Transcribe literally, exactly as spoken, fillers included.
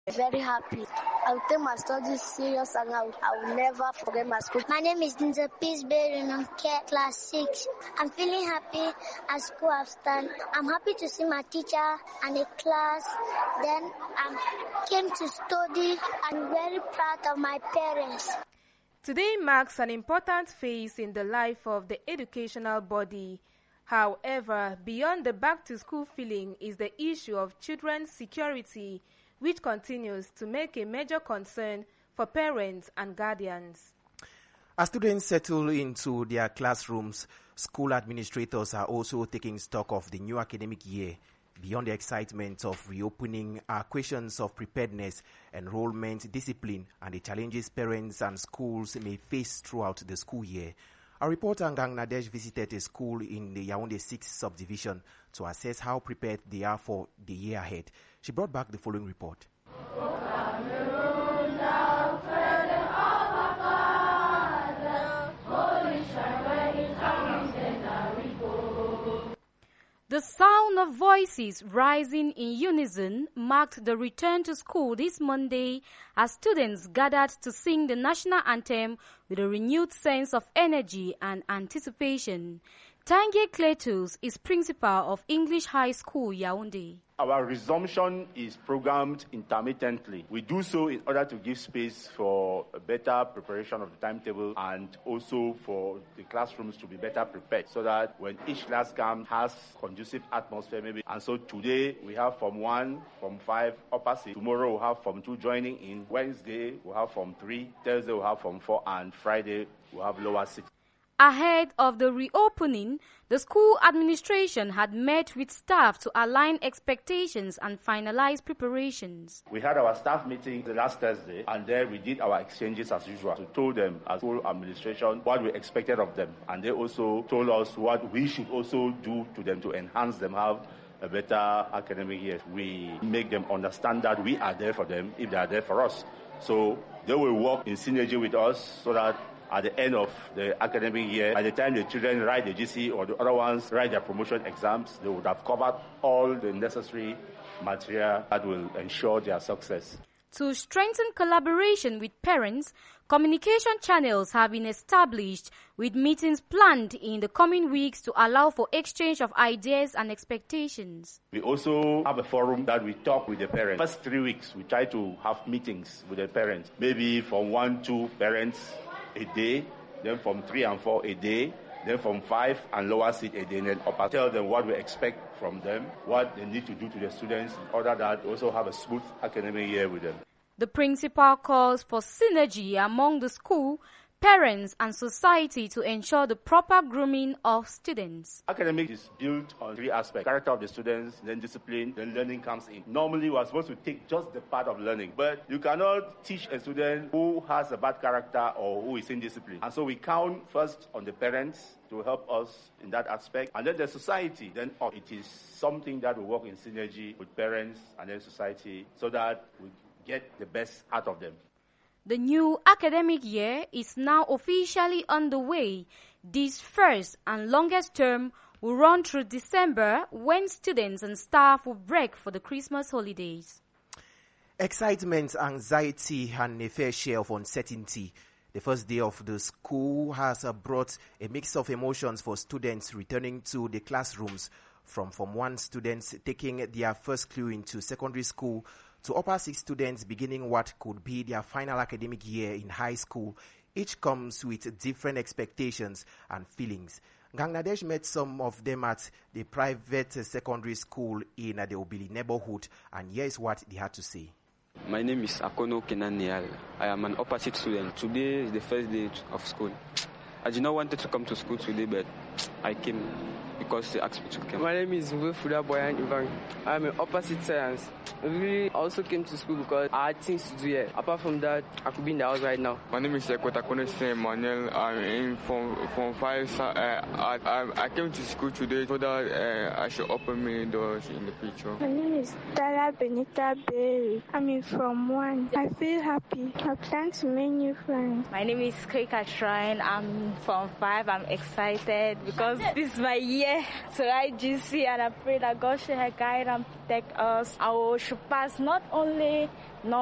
Very happy. I will take my studies serious and I will, I will never forget my school. My name is Nza Peaceberry and I'm class six. I'm feeling happy at school I've started. I'm happy to see my teacher and the class. Then I came to study. I'm very proud of my parents. Today marks an important phase in the life of the educational body. However, beyond the back-to-school feeling is the issue of children's security, which continues to make a major concern for parents and guardians. As students settle into their classrooms, school administrators are also taking stock of the new academic year. Beyond the excitement of reopening are questions of preparedness, enrollment, discipline, and the challenges parents and schools may face throughout the school year. Our reporter Ngang Nadesh visited a school in the Yaoundé six subdivision to assess how prepared they are for the year ahead. She brought back the following report. The sound of voices rising in unison marked the return to school this Monday as students gathered to sing the national anthem with a renewed sense of energy and anticipation. Tanguy Cletus is principal of English High School, Yaoundé. Our resumption is programmed intermittently. We do so in order to give space for a better preparation of the timetable and also for the classrooms to be better prepared so that when each class comes has conducive atmosphere maybe. And so today we have Form one, Form five, upper six. Tomorrow we'll have Form two joining in. Wednesday we'll have Form three. Thursday we'll have Form four. And Friday we'll have lower six. Ahead of the reopening, the school administration had met with staff to align expectations and finalize preparations. We had our staff meeting the last Thursday, and then we did our exchanges as usual. We told them, as school administration, what we expected of them, and they also told us what we should also do to them to enhance them, have a better academic year. We make them understand that we are there for them if they are there for us. So they will work in synergy with us so that at the end of the academic year, by the time the children write the G C or the other ones write their promotion exams, they would have covered all the necessary material that will ensure their success. To strengthen collaboration with parents, communication channels have been established with meetings planned in the coming weeks to allow for exchange of ideas and expectations. We also have a forum that we talk with the parents. First three weeks, we try to have meetings with the parents, maybe from one, two parents a day, then from three and four a day, then from five and lower seat a day, and then upper. Tell them what we expect from them, what they need to do to the students in order that also have a smooth academic year with them. The principal calls for synergy among the school, parents and society to ensure the proper grooming of students. Academic is built on three aspects: character of the students, then discipline, then learning comes in. Normally, we are supposed to take just the part of learning, but you cannot teach a student who has a bad character or who is indisciplined. And so we count first on the parents to help us in that aspect, and then the society. Then oh, it is something that will work in synergy with parents and then society so that we get the best out of them. The new academic year is now officially underway. This first and longest term will run through December when students and staff will break for the Christmas holidays. Excitement, anxiety, and a fair share of uncertainty. The first day of the school has uh, brought a mix of emotions for students returning to the classrooms, from Form one students taking their first clue into secondary school to upper six students beginning what could be their final academic year in high school. Each comes with different expectations and feelings. Ngang Nadesh met some of them at the private secondary school in the Obili neighborhood, and here is what they had to say. My name is Akono Kenanial. I am an upper six student. Today is the first day of school. I did not want to come to school today, but I came because they asked me to come. My name is Wefuda Boyan Ivan. I'm in opposite science. I really also came to school because I had things to do here. Apart from that, I could be in the house right now. My name is Ekota Konese Emmanuel. I'm in Form, form five. Uh, I, I, I came to school today so that uh, I should open many doors in the future. My name is Dala Benita Berry. I'm in Form one. I feel happy. I plan to make new friends. My name is Krika Shrine. I'm in Form five. I'm excited because because this is my year to write G C, and I pray that God should guide and protect us. I will should pass not only